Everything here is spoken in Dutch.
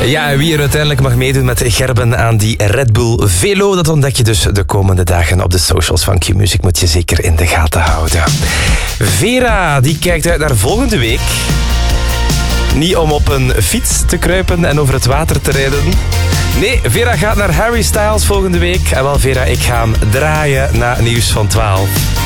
Ja, en wie er uiteindelijk mag meedoen met Gerben aan die Red Bull Velo, dat ontdek je dus de komende dagen op de socials van Q-Music. Moet je zeker in de gaten houden. Vera, die kijkt uit naar volgende week. Niet om op een fiets te kruipen en over het water te rijden. Nee, Vera gaat naar Harry Styles volgende week. En wel, Vera, ik ga hem draaien na nieuws van 12.